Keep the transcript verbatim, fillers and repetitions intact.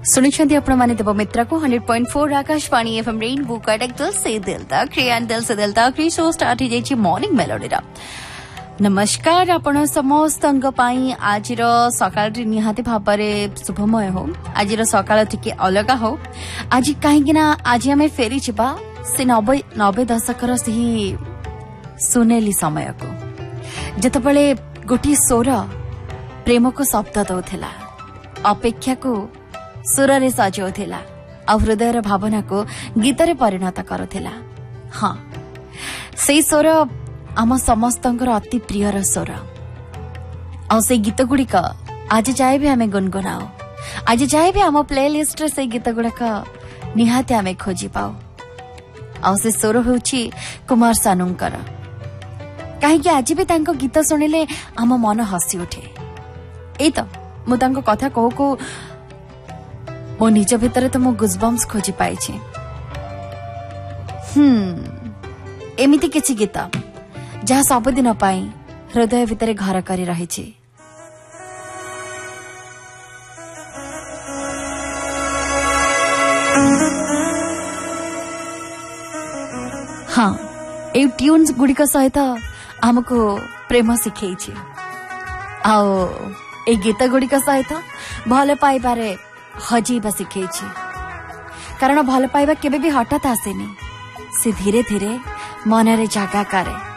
सुनिछन्ति आपण माने देव मित्र को hundred point four Akashvani FM rainbow Cuttack दिल से दिल तक क्रियान दिल से दिल तक शो स्टार्ट हो जाइछि मॉर्निंग मेलोडी रा। नमस्कार आपण समस्त अंग पाई आजिर सकाळ रि निहाती भाबरे शुभमय हो। आजिर सकाळ टिके अलगा हो। आज काहेकि ना आज हमें फेरी छिबा से नब्बे नब्बे दशकर सही सुनेली समय को जतबेले गोटी स्वर प्रेम को शब्द दउथिला, अपेक्षा को सुर रे सजाउथिला आ हृदय भावना को गीत रे परिणत करुथिला। हाँ, से स्वर आम समस्तंकर अति प्रियर स्वर आ से गीत गुड़िक आज जाए भी आम गुनगुनाओ। आज जाए भी आम प्लेलिस्ट रे से गीत गुड़ाक निहाती आम खोजी पाओ। आ से स्वर होउछि कुमार सानूंकर। कहीं आज भी तांको गीत सुनिले आम मन हसी उठे। ए तो मु तांको कथा कहू को मो निज भितर तो मो गुजबम्स खोजी पाई। हम्म एमिति किछि गीत जहाँ सबुदिन पाई हृदय भितर घर करी रही। हाँ, ए ट्यून्स गुड़िक सहित आमको प्रेम शिखई आओ ए गीत गुड़िक सहित भल पाइबारे हजेबा शिखई। कारण भल पाइबा केबे भी हठात आसेनी, से धीरे धीरे मनरे जागा करे।